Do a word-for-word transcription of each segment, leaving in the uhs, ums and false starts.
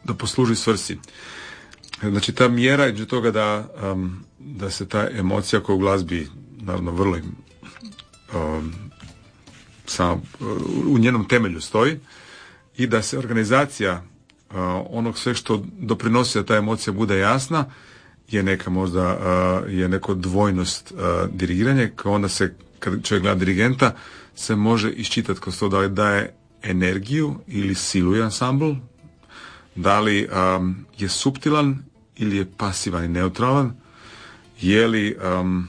da posluži svrsi. Znači ta mjera je toga da, um, da se ta emocija koja u glazbi naravno vrlo um, sam, u njenom temelju stoji i da se organizacija uh, onog sve što doprinosi da ta emocija bude jasna je neka možda uh, je neko dvojnost uh, dirigiranje, kao onda se kad čovjek gleda dirigenta se može iščitati kroz to da li daje energiju ili siluje ansambl, da li um, je suptilan ili je pasivan i neutralan, je li um,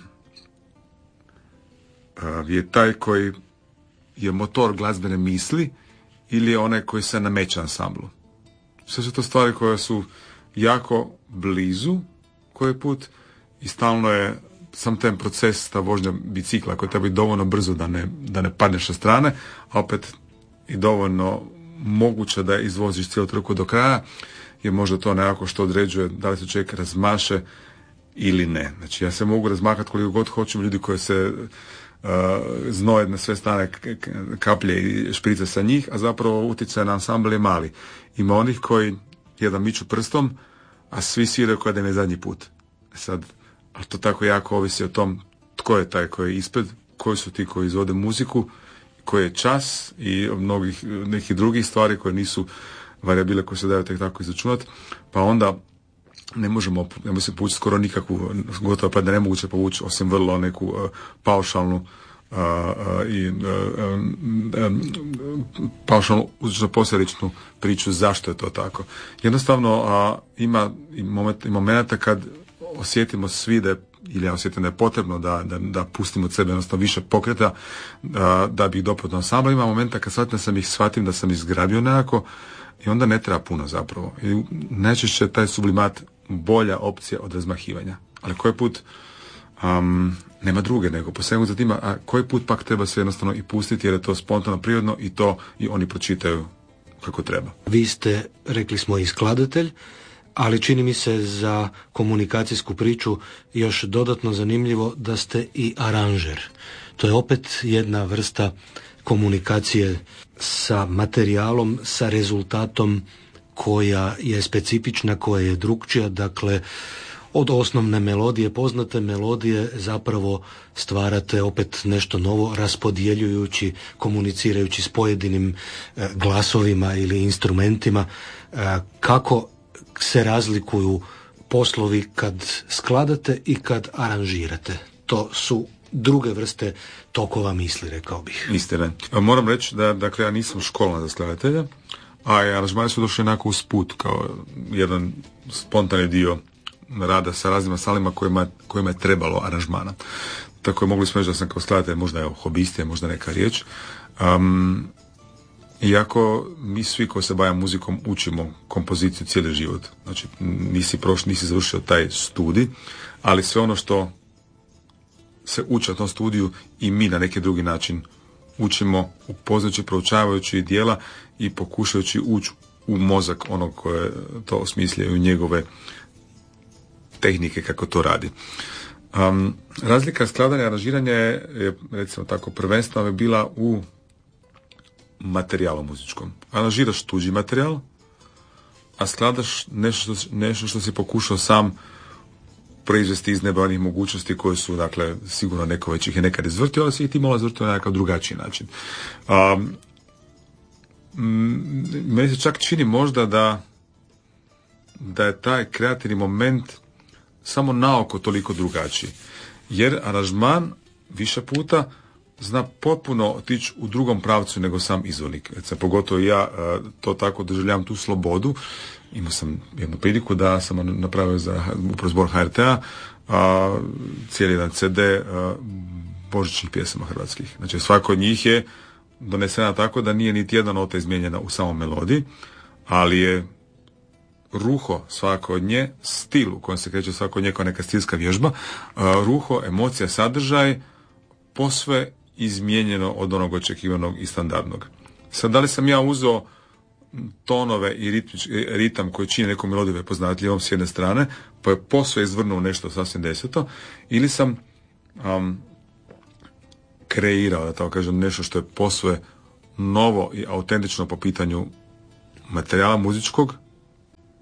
uh, je taj koji je motor glazbene misli ili je onaj koji se nameće ansamblu. Sve su to stvari koje su jako blizu koji put i stalno je sam ten proces, ta vožnja bicikla koja treba biti dovoljno brzo da ne, da ne padneš sa strane, a opet i dovoljno moguće da izvoziš cijelu trku do kraja, je možda to nekako što određuje da li se čovjek razmaše ili ne. Znači ja se mogu razmakati koliko god hoću, ljudi koji se uh, znoje na sve strane kaplje i šprice sa njih, a zapravo utjecaj na ansambl je mali. Ima onih koji jedan miču prstom, a svi sviraju kao da ne zadnji put. Sad, ali to tako jako ovisi o tom tko je taj koji je ispred, koji su ti koji izvode muziku, koji je čas i mnogih nekih drugih stvari koje nisu varijabile koje se daju tek tako izračunati, pa onda ne možemo, ne možemo se povući skoro nikakvu, gotovo pa da ne moguće povući osim vrlo neku uh, paušalnu uh, uh, i uh, um, um, paušalnu uzročno posljedičnu priču zašto je to tako. Jednostavno uh, ima i moment, momenta kad osjetimo svi da je, ili ja osjetim da je potrebno da, da, da pustimo od sebe jednostavno više pokreta da, da bi ih dopao do ansambla. Ima momenta kad shvatim da sam ih shvatim da sam izgrabio nekako i onda ne treba puno zapravo. I najčešće je taj sublimat bolja opcija od razmahivanja. Ali koji put um, nema druge nego posebno za tima, a koji put pak treba se jednostavno i pustiti jer je to spontano, prirodno i to i oni pročitaju kako treba. Vi ste, rekli smo, i skladatelj, ali čini mi se za komunikacijsku priču još dodatno zanimljivo da ste i aranžer. To je opet jedna vrsta komunikacije sa materijalom, sa rezultatom koja je specifična, koja je drukčija, dakle od osnovne melodije, poznate melodije zapravo stvarate opet nešto novo, raspodjeljujući, komunicirajući s pojedinim e, glasovima ili instrumentima. E, kako se razlikuju poslovi kad skladate i kad aranžirate? To su druge vrste tokova misli, rekao bih. Istina. Moram reći da dakle, ja nisam škola za skladatelja, a aranžmani su došli onako usput kao jedan spontani dio rada sa raznim ansamblima kojima, kojima je trebalo aranžmana. Tako je mogli smo reći da sam kao skladatelj možda evo, hobist je možda neka riječ. Um, Iako mi svi koji se bavimo muzikom učimo kompoziciju cijeli život. Znači nisi prošli, nisi završio taj studij, ali sve ono što se uči na tom studiju i mi na neki drugi način učimo upoznajući, proučavajući dijela i pokušajući ući u mozak onog koje to osmislja u njegove tehnike kako to radi. Um, razlika skladanja i aranžiranja je, recimo tako, prvenstveno je bila u materijalu muzičkom. Aranžiraš tuđi materijal, a skladaš nešto, nešto što si pokušao sam proizvesti iz nebrojnih mogućnosti koje su, dakle, sigurno neko već ih je nekad izvrtio, ali si ih ti malo izvrtio na nekakav drugačiji način. Um, meni se čak čini možda da da je taj kreativni moment samo naoko toliko drugačiji. Jer aranžman više puta zna potpuno otići u drugom pravcu nego sam izvornik. Recimo, pogotovo ja to tako doživljavam tu slobodu. Imao sam jednu priliku da sam napravio za upravo zbor H R T-a a, cijeli jedan C D a, božićnih pjesama hrvatskih. Znači svako od njih je donesena tako da nije niti jedna nota izmijenjena u samom melodiji, ali je ruho svako od nje, stil u kojem se kreće svako od nje kao neka stilska vježba, a, ruho, emocija, sadržaj posve izmijenjeno od onog očekivanog i standardnog. Sad, da li sam ja uzeo tonove i ritmič, ritam koji čini neku melodiju prepoznatljivom s jedne strane, pa je posve izvrnuo nešto sasvim deseto, ili sam um, kreirao, da tako kažem, nešto što je posve novo i autentično po pitanju materijala muzičkog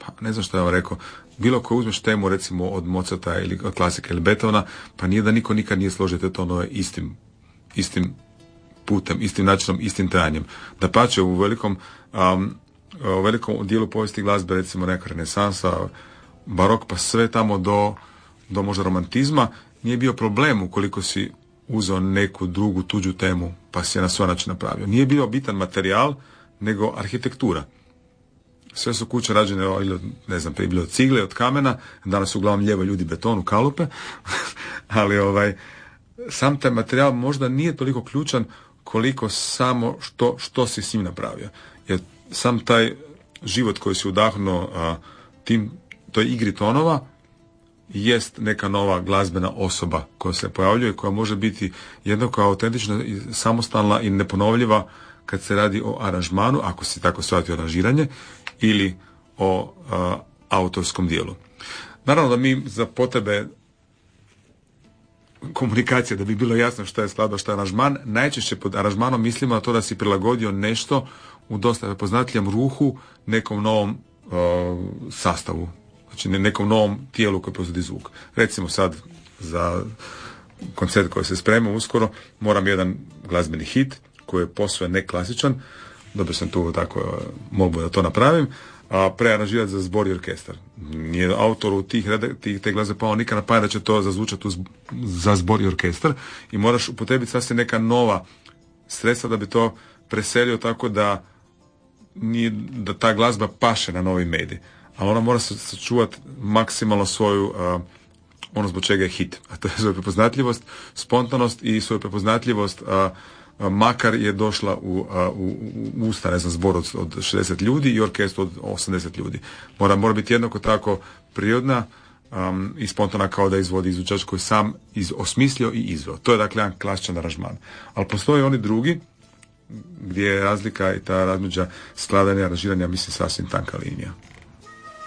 pa ne znam što ja vam rekao, bilo ko uzmeš temu recimo od Mozarta ili od klasika ili Beethovena, pa nije da niko nikad nije složio te tonove istim, istim putem, istim načinom, istim trajanjem. Dapače, u velikom, um, u velikom dijelu povijesti glazbe, recimo neka renesansa, barok, pa sve tamo do, do možda romantizma, nije bio problem ukoliko si uzeo neku drugu tuđu temu pa si je na svoj način napravio. Nije bio bitan materijal, nego arhitektura. Sve su kuće rađene, ili ne znam, prije bilo od cigle, od kamena, danas su uglavnom lijevo ljudi betonu, kalupe, ali ovaj, sam taj materijal možda nije toliko ključan koliko samo što, što si s njim napravio. Jer sam taj život koji si udahnuo a, tim, toj igri tonova, jest neka nova glazbena osoba koja se pojavljuje, koja može biti jednako autentična, samostalna i neponovljiva kad se radi o aranžmanu, ako si tako shvatio aranžiranje, ili o a, autorskom dijelu. Naravno da mi za potrebe komunikacije, da bi bilo jasno što je skladba, što je aranžman, najčešće pod aranžmanom mislimo na to da si prilagodio nešto u dosta prepoznatljivom ruhu nekom novom a, sastavu. Znači nekom novom tijelu koje proizvodi zvuk. Recimo sad za koncert koji se sprema uskoro moram jedan glazbeni hit koji je posve neklasičan, dobio sam tu tako molbu da to napravim, a prearanžirati za zbor i orkestar. Nije autoru tih, tih te glazbe pao nikad na pamet da će to zazvučati za zbor i orkestar i moraš upotrebiti sasvim neka nova sredstva da bi to preselio tako da, nije, da ta glazba paše na novi medij. Ali ona mora sačuvati maksimalno svoju, uh, ono zbog čega je hit. A to je svoju prepoznatljivost, spontanost i svoju prepoznatljivost, uh, uh, makar je došla u, uh, u, u usta, ne znam, zbor od, od šezdeset ljudi i orkestru od osamdeset ljudi. Mora, mora biti jednako tako prirodna um, i spontana kao da izvodi izvođač koji sam iz, osmislio i izveo. To je dakle jedan klasičan aranžman. Ali postoje oni drugi gdje je razlika i ta razmeđa skladanja i aranžiranja, mislim, sasvim tanka linija.